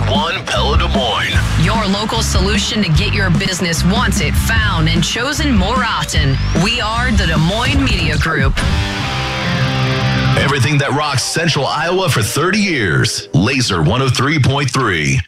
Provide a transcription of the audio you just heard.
101 Pella Des Moines. Your local solution to get your business wanted, found, and chosen more often. We are the Des Moines Media Group. Everything that rocks Central Iowa for 30 years. Laser 103.3.